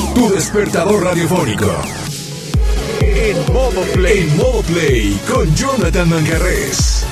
Tu despertador radiofónico. En modo play. En modo play con Jonathan Manjarrés.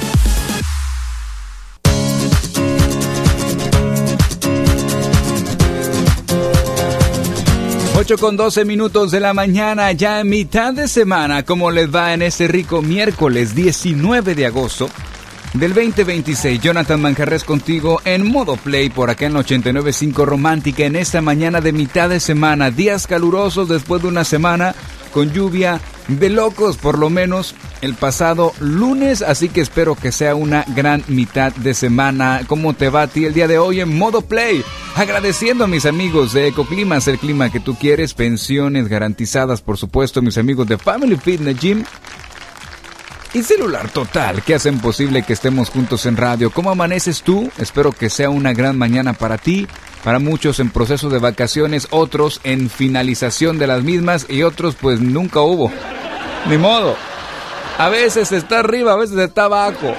8:12 de la mañana, ya en mitad de semana. ¿Cómo les va en este rico miércoles 19 de agosto del 2026? Jonathan Manjarrés contigo en modo play por acá en 89.5 Romántica en esta mañana de mitad de semana. Días calurosos después de una semana con lluvia de locos, por lo menos el pasado lunes, así que espero que sea una gran mitad de semana. ¿Cómo te va a ti el día de hoy en modo play? Agradeciendo a mis amigos de Ecoclimas, el clima que tú quieres, pensiones garantizadas, por supuesto, mis amigos de Family Fitness Gym y Celular Total, que hacen posible que estemos juntos en radio. ¿Cómo amaneces tú? Espero que sea una gran mañana para ti, para muchos en proceso de vacaciones, otros en finalización de las mismas y otros pues nunca hubo. Ni modo. A veces está arriba, a veces está abajo.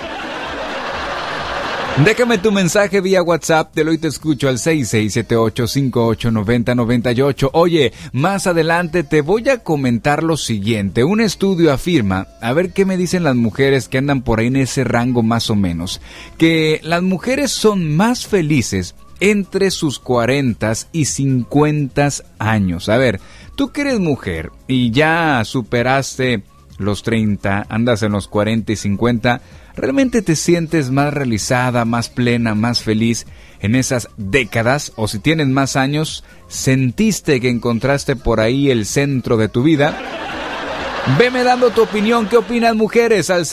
Déjame tu mensaje vía WhatsApp, te lo y te escucho al 6678589098. Oye, más adelante te voy a comentar lo siguiente. Un estudio afirma, a ver qué me dicen las mujeres que andan por ahí en ese rango más o menos, que las mujeres son más felices entre sus 40 y 50 años. A ver, tú que eres mujer y ya superaste los 30, andas en los 40 y 50, ¿realmente te sientes más realizada, más plena, más feliz en esas décadas? O si tienes más años, ¿sentiste que encontraste por ahí el centro de tu vida? Veme dando tu opinión. ¿Qué opinan mujeres? Al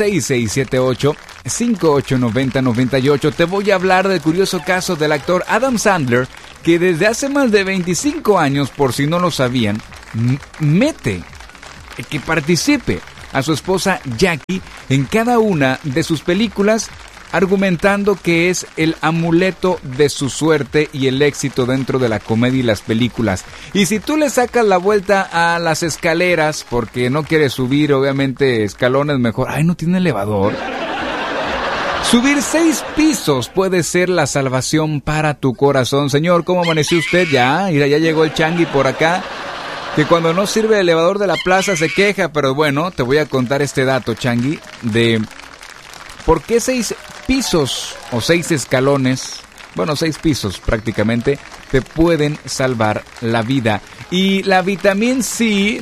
6678-589098. Te voy a hablar del curioso caso del actor Adam Sandler, que desde hace más de 25 años, por si no lo sabían, que participe a su esposa Jackie en cada una de sus películas, argumentando que es el amuleto de su suerte y el éxito dentro de la comedia y las películas. Y si tú le sacas la vuelta a las escaleras porque no quieres subir, obviamente, escalones, mejor, ay, no tiene elevador. Subir 6 pisos puede ser la salvación para tu corazón. Señor, ¿cómo amaneció usted? Ya llegó el Changui por acá, que cuando no sirve el elevador de la plaza se queja, pero bueno, te voy a contar este dato, Changui, de por qué 6 pisos o 6 escalones, 6 pisos prácticamente, te pueden salvar la vida. Y la vitamina C,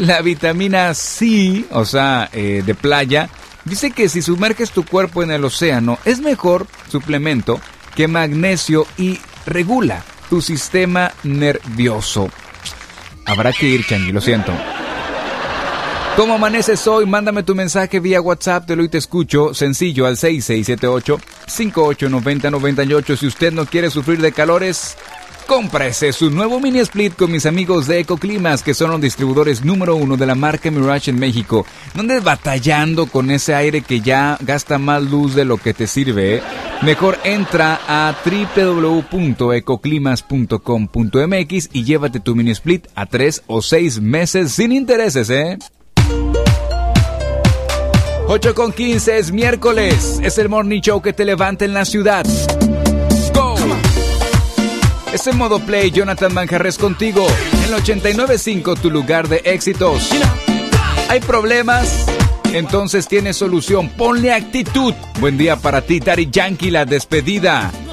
o sea, de playa, dice que si sumerges tu cuerpo en el océano, es mejor suplemento que magnesio y regula tu sistema nervioso. Habrá que ir, Changui, lo siento. ¿Cómo amaneces hoy? Mándame tu mensaje vía WhatsApp, te lo y te escucho. Sencillo, al 6678-589098. Si usted no quiere sufrir de calores, cómprese su nuevo mini split con mis amigos de Ecoclimas, que son los distribuidores número 1 de la marca Mirage en México. No andes batallando con ese aire que ya gasta más luz de lo que te sirve, ¿eh? Mejor entra a www.ecoclimas.com.mx y llévate tu mini split a 3 o 6 meses sin intereses, ¿eh? 8:15, es miércoles, es el morning show que te levanta en la ciudad. ¡Go! Es en modo play, Jonathan Manjarrés contigo, en el 89.5, tu lugar de éxitos. ¿Hay problemas? Entonces tienes solución, ponle actitud. Buen día para ti, Daddy Yankee, la despedida.